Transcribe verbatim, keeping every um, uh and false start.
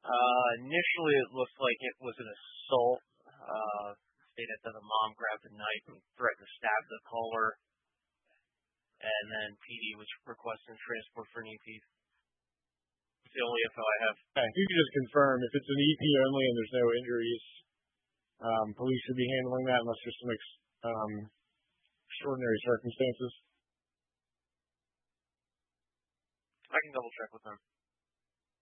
Uh, initially, it looked like it was an assault. Uh, stated that the mom grabbed a knife and threatened to stab the caller, and then P D was requesting transport for an E P. It's the only info I have. Okay, if you could just confirm, if it's an E P only and there's no injuries, um, police should be handling that unless there's some ex- um, extraordinary circumstances. I can double check with them.